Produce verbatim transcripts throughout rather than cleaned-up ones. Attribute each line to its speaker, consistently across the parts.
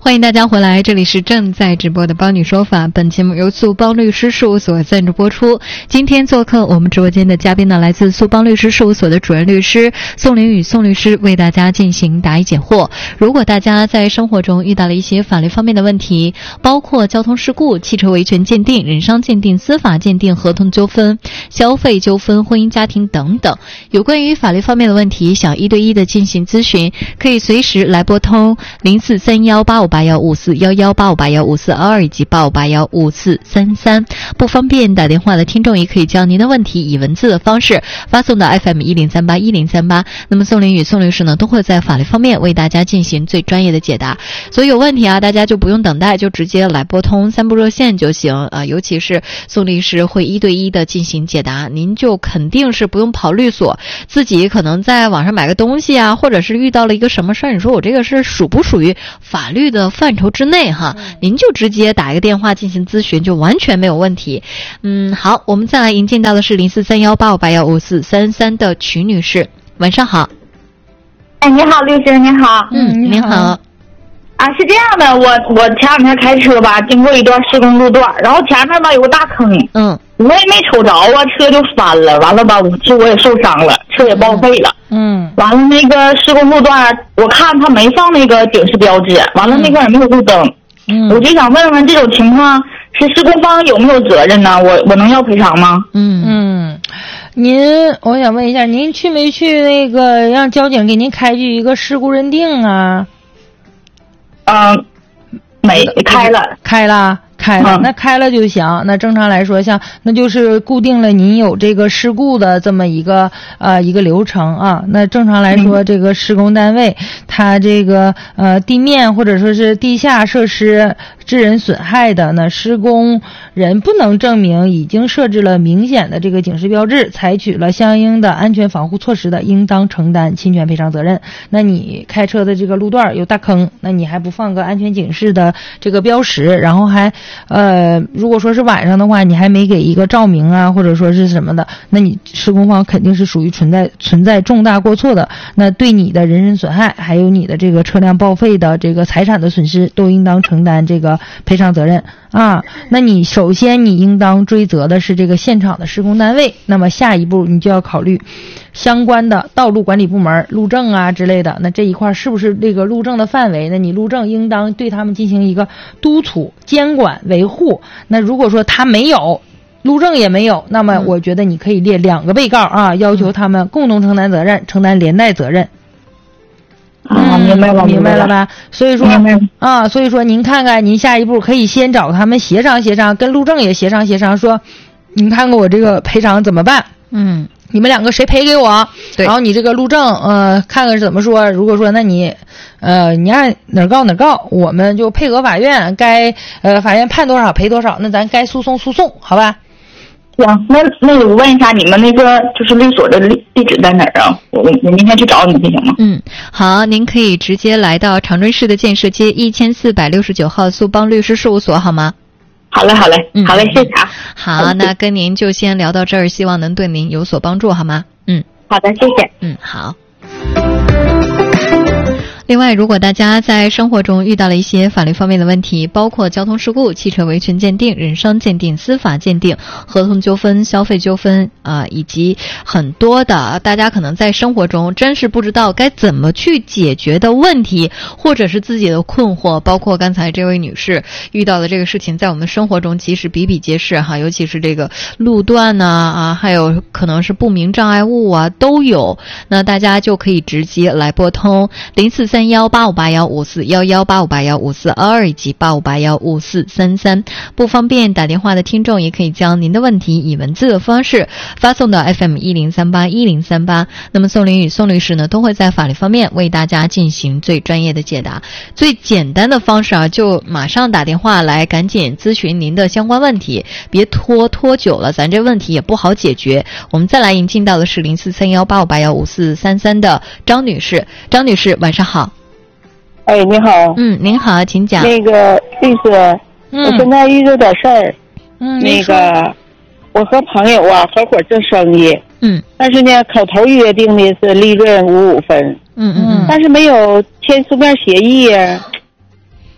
Speaker 1: 欢迎大家回来，这里是正在直播的帮你说法，本节目由速帮律师事务所赞助播出。今天做客我们直播间的嘉宾呢，来自速帮律师事务所的主任律师宋林宇宋律师，为大家进行答疑解惑。如果大家在生活中遇到了一些法律方面的问题，包括交通事故、汽车维权鉴定、人伤鉴定、司法鉴定、合同纠纷、消费纠纷、婚姻家庭等等，有关于法律方面的问题，想一对一的进行咨询，可以随时来拨通零四三幺八五八幺五四幺幺八五八幺五四二二以及八五八幺五四三三。不方便打电话的听众也可以将您的问题以文字的方式发送到 F M 一零三八一零三八。那么宋林宇宋律师呢，都会在法律方面为大家进行最专业的解答。所以有问题啊，大家就不用等待，就直接来拨通三部热线就行啊。尤其是宋律师会一对一的进行解答，您就肯定是不用跑律所，自己可能在网上买个东西啊，或者是遇到了一个什么事儿，你说我这个是属不属于法律的范畴之内哈，您就直接打一个电话进行咨询，就完全没有问题。嗯，好，我们再来引进到的是零四三幺八五八幺五四三三的曲女士，晚上好。
Speaker 2: 哎，你好，律师，你好。
Speaker 1: 嗯，您好。
Speaker 2: 啊，是这样的，我我前两天开车吧，经过一段施工路段，然后前面吧有个大坑，
Speaker 1: 嗯，
Speaker 2: 我也没瞅着啊，车就翻了，完了吧，我其实我也受伤了，车也报废了，
Speaker 1: 嗯，
Speaker 2: 完了那个施工路段，我看他没放那个警示标志，完了那块也没有路灯，
Speaker 1: 嗯，
Speaker 2: 我就想问问这种情况是施工方有没有责任呢？我我能要赔偿吗？
Speaker 3: 嗯嗯，您，我想问一下，您去没去那个让交警给您开具一个事故认定啊？
Speaker 2: 嗯，没开了，
Speaker 3: 开了。开了，那开了就行。那正常来说，像那就是固定了您有这个事故的这么一个呃一个流程啊。那正常来说，这个施工单位它这个呃地面或者说是地下设施致人损害的，那施工人不能证明已经设置了明显的这个警示标志，采取了相应的安全防护措施的，应当承担侵权赔偿责任。那你开车的这个路段有大坑，那你还不放个安全警示的这个标识，然后还呃，如果说是晚上的话，你还没给一个照明啊，或者说是什么的，那你施工方肯定是属于存在存在重大过错的，那对你的人身损害，还有你的这个车辆报废的这个财产的损失，都应当承担这个赔偿责任啊。那你首先你应当追责的是这个现场的施工单位，那么下一步你就要考虑相关的道路管理部门、路政啊之类的，那这一块是不是这个路政的范围？那你路政应当对他们进行一个督促、监管、维护。那如果说他没有，路政也没有，那么我觉得你可以列两个被告啊，要求他们共同承担责任，承担连带责任。
Speaker 2: 啊，明白了，
Speaker 3: 明白了吧？所以说啊，所以说您看看，您下一步可以先找他们协商协商，跟路政也协商协商，说，您看看我这个赔偿怎么办？
Speaker 1: 嗯。
Speaker 3: 你们两个谁赔给我？
Speaker 1: 对，
Speaker 3: 然后你这个路政，呃，看看怎么说。如果说那你，呃，你按哪儿告哪儿告，我们就配合法院，该呃法院判多少赔多少，那咱该诉讼诉讼，好吧？
Speaker 2: 行，那那我问一下，你们那个就是律所的地址在哪儿啊？我我明天去找你去行吗？
Speaker 1: 嗯，好，您可以直接来到长春市的建设街一千四百六十九号速帮律师事务所，好吗？
Speaker 2: 好嘞，好嘞，
Speaker 1: 嗯，
Speaker 2: 好嘞，谢谢啊。
Speaker 1: 好，那跟您就先聊到这儿，希望能对您有所帮助，好吗？嗯，
Speaker 2: 好的，谢谢。
Speaker 1: 嗯，好。另外，如果大家在生活中遇到了一些法律方面的问题，包括交通事故、汽车维权鉴定、人伤鉴定、司法鉴定、合同纠纷、消费纠纷啊、呃，以及很多的大家可能在生活中真是不知道该怎么去解决的问题，或者是自己的困惑，包括刚才这位女士遇到的这个事情，在我们生活中其实比比皆是哈，尤其是这个路段呢 啊, 啊，还有可能是不明障碍物啊都有，那大家就可以直接来拨通零四三幺八五八幺五四幺幺八五八幺五四二二以及八五八幺五四三三。不方便打电话的听众也可以将您的问题以文字的方式发送到 F M 一零三八一零三八。那么宋林宇宋律师呢，都会在法律方面为大家进行最专业的解答。最简单的方式啊，就马上打电话来，赶紧咨询您的相关问题，别拖拖久了，咱这问题也不好解决。我们再来引进到的是零四三幺八五八幺五四三三的张女士，张女士晚上好。
Speaker 4: 哎，你好。
Speaker 1: 嗯，您好，请讲。
Speaker 4: 那个律师，
Speaker 3: 嗯、
Speaker 4: 我现在遇到点事儿。
Speaker 3: 嗯，
Speaker 4: 那个，我和朋友啊合伙做生意。
Speaker 1: 嗯。
Speaker 4: 但是呢，口头约定的是利润五五分。
Speaker 1: 嗯嗯。
Speaker 4: 但是没有签书面协议啊。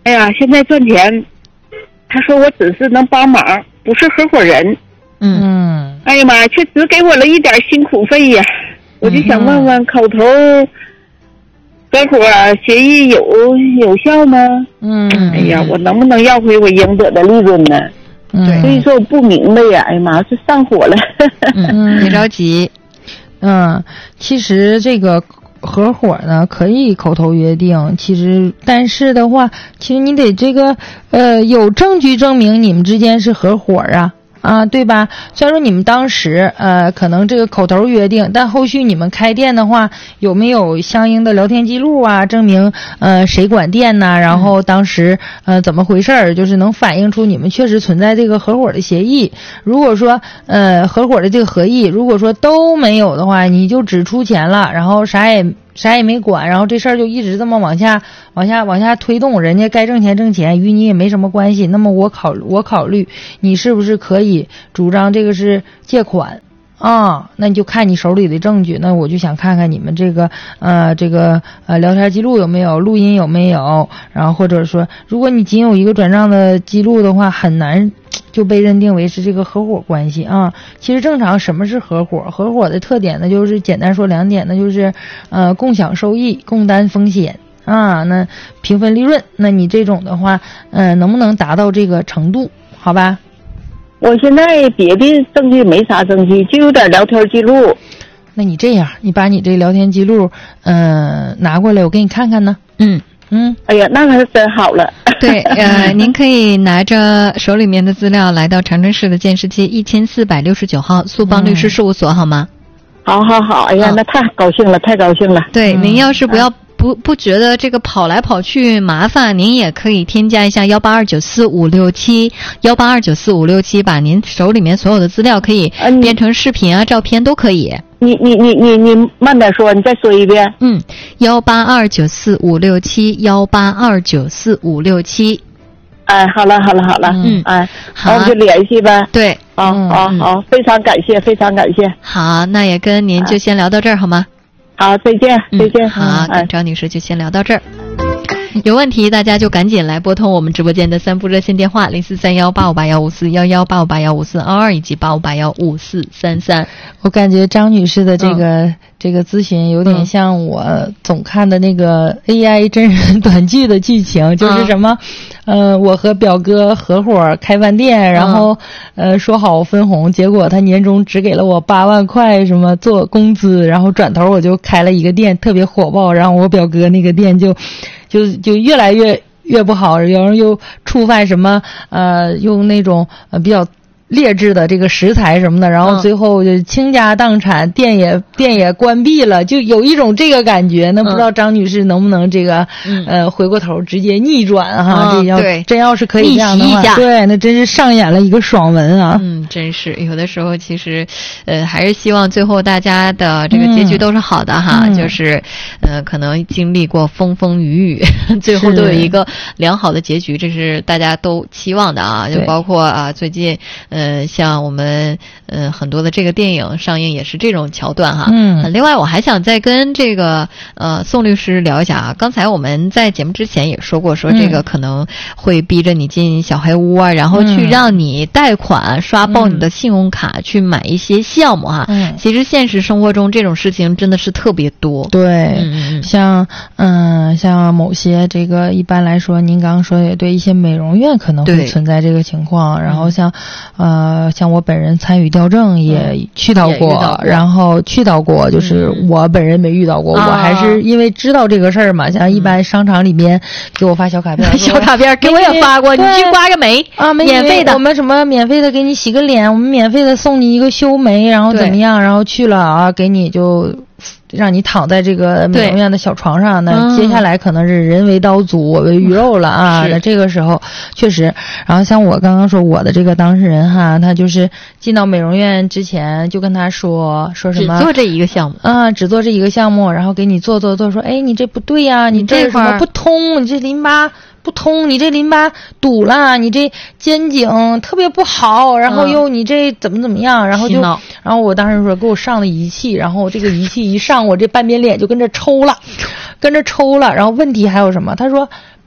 Speaker 4: 哎呀，现在赚钱，他说我只是能帮忙，不是合伙人。
Speaker 3: 嗯，
Speaker 4: 哎呀妈呀，却只给我了一点辛苦费呀！我就想问问，口头合伙协议有有效吗？
Speaker 3: 嗯，
Speaker 4: 哎呀，我能不能要回我应得的利润呢？
Speaker 3: 对，
Speaker 4: 所以说我不明白呀，哎呀妈，这上火了。
Speaker 1: 嗯，别着急。
Speaker 3: 嗯，其实这个合伙呢可以口头约定，其实但是的话，其实你得这个呃有证据证明你们之间是合伙啊。啊，对吧？虽然说你们当时呃可能这个口头约定，但后续你们开店的话，有没有相应的聊天记录啊，证明呃谁管店呐、啊？然后当时呃怎么回事儿，就是能反映出你们确实存在这个合伙的协议。如果说呃合伙的这个合议，如果说都没有的话，你就只出钱了，然后啥也。啥也没管，然后这事儿就一直这么往下、往下、往下推动，人家该挣钱挣钱，与你也没什么关系。那么我考我考虑，你是不是可以主张这个是借款啊？那你就看你手里的证据。那我就想看看你们这个呃这个呃聊天记录有没有，录音有没有，然后或者说，如果你仅有一个转账的记录的话，很难。就被认定为是这个合伙关系啊。其实正常什么是合伙？合伙的特点呢，就是简单说两点，那就是呃共享收益、共担风险啊，那平分利润。那你这种的话，呃能不能达到这个程度？好吧？
Speaker 4: 我现在别的证据没啥证据，就有点聊天记录。
Speaker 3: 那你这样，你把你这聊天记录嗯、呃、拿过来，我给你看看呢。
Speaker 1: 嗯。
Speaker 3: 嗯，
Speaker 4: 哎呀，那可是真好了。
Speaker 1: 对，呃，您可以拿着手里面的资料来到长春市的建设街一千四百六十九号苏邦律师事务所，好吗？
Speaker 4: 好好好，哎呀，那太高兴了，太高兴了。
Speaker 1: 对，
Speaker 3: 嗯、
Speaker 1: 您要是不要。不不觉得这个跑来跑去麻烦，您也可以添加一下幺八二九四五六七幺八二九四五六七，把您手里面所有的资料可以变成视频啊、照片都可以。
Speaker 4: 你你你你你慢点说，你再说一遍。
Speaker 1: 嗯，幺八二九四五六七幺八二九四五六七。
Speaker 4: 哎，好了好了好了，
Speaker 1: 嗯，
Speaker 4: 哎，
Speaker 1: 好，
Speaker 4: 我们就联系呗。
Speaker 1: 对，
Speaker 4: 好好好，非常感谢，非常感谢。
Speaker 1: 好，那也跟您就先聊到这儿，好吗？
Speaker 4: 好，再见，再见。
Speaker 1: 嗯、好，跟张女士就先聊到这儿。有问题大家就赶紧来拨通我们直播间的三部热线电话零四三幺八五八幺五四幺幺八五八幺五四二二以及八五八幺五四三三。
Speaker 3: 我感觉张女士的这个、嗯、这个咨询有点像我总看的那个 A I 真人短剧的剧情，嗯、就是什么，呃，我和表哥合伙开饭店，然后、嗯、呃说好分红，结果他年终只给了我八万块什么做工资，然后转头我就开了一个店，特别火爆，然后我表哥那个店就。就就越来越越不好，有人又触犯什么呃，用那种呃比较劣质的这个食材什么的，然后最后就倾家荡产，店也店也关闭了，就有一种这个感觉。那不知道张女士能不能这个、嗯、呃回过头直接逆转哈？
Speaker 1: 嗯、
Speaker 3: 这要
Speaker 1: 对
Speaker 3: 真要是可以这样的话，对，那真是上演了一个爽文啊！
Speaker 1: 嗯，真是有的时候其实呃还是希望最后大家的这个结局都是好的哈，嗯、就是呃可能经历过风风雨雨，最后都有一个良好的结局，这是大家都期望的啊。就包括啊最近。呃，像我们呃很多的这个电影上映也是这种桥段哈。嗯。另外，我还想再跟这个呃宋律师聊一下啊。刚才我们在节目之前也说过，说这个可能会逼着你进小黑屋啊，嗯、然后去让你贷款刷爆你的信用卡、嗯、去买一些项目哈。嗯。其实现实生活中这种事情真的是特别多。
Speaker 3: 对。
Speaker 1: 嗯
Speaker 3: 像嗯、呃、像某些这个一般来说，您刚刚说的也对，一些美容院可能会存在这个情况，然后像。呃，像我本人参与调证也去到过，嗯、过然后去到过，就是我本人没遇到过，嗯、我还是因为知道这个事儿嘛。像一般商场里面给我发小卡片，
Speaker 1: 嗯、小卡片给我也发过，你去刮个眉
Speaker 3: 啊，
Speaker 1: 免费的，
Speaker 3: 我们什么免费的给你洗个脸，我们免费的送你一个修眉，然后怎么样，然后去了啊，给你就。让你躺在这个美容院的小床上，那接下来可能是人为刀俎，我为鱼肉了啊！那这个时候确实，然后像我刚刚说我的这个当事人哈，他就是进到美容院之前就跟他说说什么，
Speaker 1: 只做这一个项目
Speaker 3: 啊，只做这一个项目，然后给你做做做，说哎，你这不对呀、啊，你这什么不通，你这淋巴。不通，你这淋巴堵了，你这肩颈特别不好，然后又你这怎么怎么样，然后就，然后我当时说给我上的仪器，然后这个仪器一上，我这半边脸就跟着抽了，跟着抽了，然后问题还有什么？他说。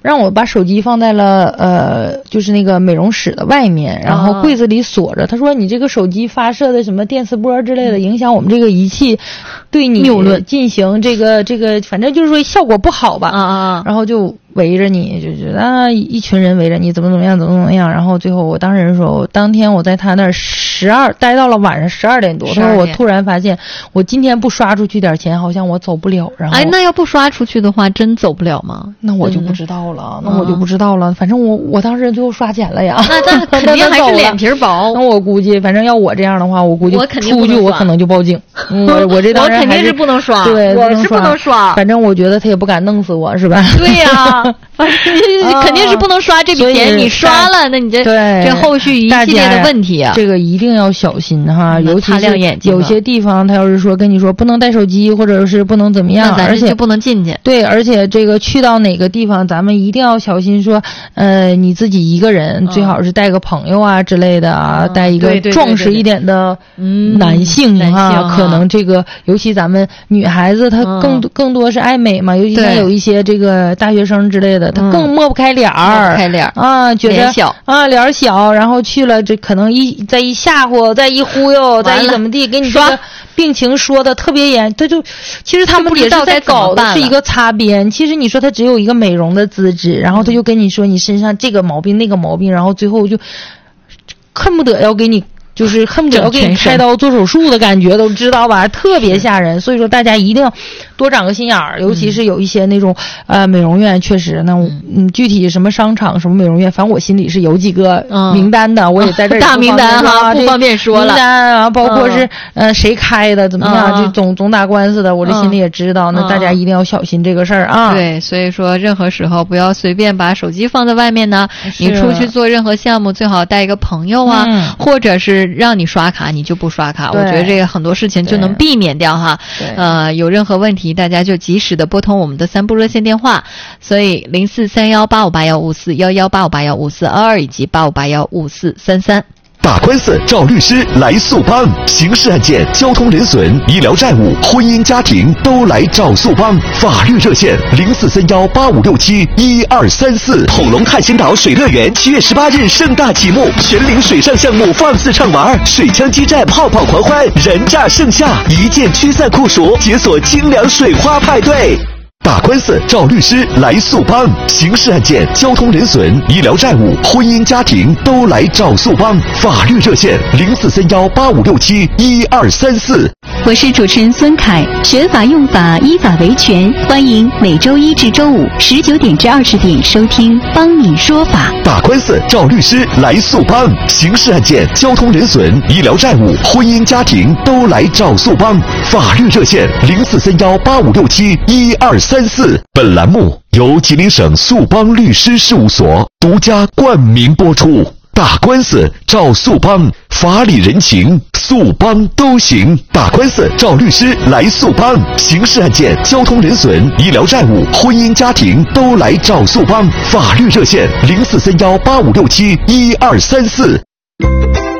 Speaker 3: 让我把手机放在了呃，就是那个美容室的外面，然后柜子里锁着。他说你这个手机发射的什么电磁波之类的，影响我们这个仪器对你进行这个这个，反正就是说效果不好吧。
Speaker 1: 啊啊，
Speaker 3: 然后就围着你，就觉得啊，一群人围着你，怎么怎么样，怎么怎么样。然后最后我当时说，我当天我在他那儿十二待到了晚上十二点多。他说我突然发现，我今天不刷出去点钱，好像我走不了。然后，
Speaker 1: 哎，那要不刷出去的话，真走不了吗？
Speaker 3: 那我就不知道了，那我就不知道了。反正我我当时最后刷钱了呀。
Speaker 1: 那那肯定还是脸皮薄。
Speaker 3: 那我估计，反正要我这样的话，我估计出去我可能就报警。
Speaker 1: 嗯、
Speaker 3: 我我这当然
Speaker 1: 我肯定是不能刷，
Speaker 3: 对，
Speaker 1: 我是不能刷。
Speaker 3: 反正我觉得他也不敢弄死我，是吧？
Speaker 1: 对呀、啊。肯定是不能刷这笔钱，你刷了，那你这这后续一系列的问题啊，
Speaker 3: 这个一定要小心哈，尤其是有些地方他要是说跟你说不能带手机，或者是不能怎么样，而且
Speaker 1: 就不能进去。
Speaker 3: 对，而且这个去到哪个地方，咱们一定要小心说，呃，你自己一个人、嗯、最好是带个朋友啊之类的啊，嗯、带一个壮实一点的男性哈、嗯，可能这个尤其咱们女孩子她更、嗯、更多是爱美嘛，尤其像有一些这个大学生之类的。他更抹不开脸儿，
Speaker 1: 抹不开脸
Speaker 3: 啊，觉得
Speaker 1: 脸小
Speaker 3: 啊，脸小，然后去了，这可能一再一吓唬，再一忽悠，再一怎么地，给你这个病情说的特别严，他就其实他们也是在搞的是一个擦边。其实你说他只有一个美容的资质，然后他就跟你说你身上这个毛病那个毛病，然后最后就恨不得要给你。就是恨不得要给你开刀做手术的感觉，都知道吧？特别吓人。所以说大家一定要多长个心眼儿，尤其是有一些那种呃美容院，确实那嗯具体什么商场什么美容院，反正我心里是有几个名单的，嗯、我也在这儿
Speaker 1: 大名单哈，不方便说了。
Speaker 3: 名单啊，包括是、嗯、呃谁开的，怎么样，嗯、就总总打官司的，我这心里也知道。嗯、那大家一定要小心这个事儿啊。
Speaker 1: 对，所以说任何时候不要随便把手机放在外面呢。你出去做任何项目，最好带一个朋友啊，嗯、或者是让你刷卡。你就不刷卡，我觉得这个很多事情就能避免掉哈。呃，有任何问题，大家就及时的拨通我们的三部热线电话，所以零四三幺八五八幺五四幺幺八五八幺五四二二以及八五八幺五四三三。
Speaker 5: 打官司找律师来速帮，刑事案件、交通人损、医疗债务、婚姻家庭都来找速帮。法律热线零四三幺八五六七一二三四。统龙汉星岛水乐园七月十八日盛大启幕，全龄水上项目放肆畅玩，水枪激战，泡泡狂欢，人炸盛夏，一键驱散酷暑，解锁清凉水花派对。打官司找律师来速帮，刑事案件、交通人损、医疗债务、婚姻家庭都来找速帮。法律热线零四三幺八五六七一二三四。
Speaker 6: 我是主持人孙凯，学法用法，依法维权，欢迎每周一至周五十九点至二十点收听帮你说法。
Speaker 5: 打官司找律师来速帮，刑事案件、交通人损、医疗债务、婚姻家庭都来找速帮。法律热线零四三幺八五六七一二三四。本栏目由吉林省速帮律师事务所独家冠名播出。打官司找速帮，法理人情速帮都行。打官司找律师来速帮，刑事案件、交通人损、医疗债务、婚姻家庭都来找速帮。法律热线零四三幺八五六七一二三四。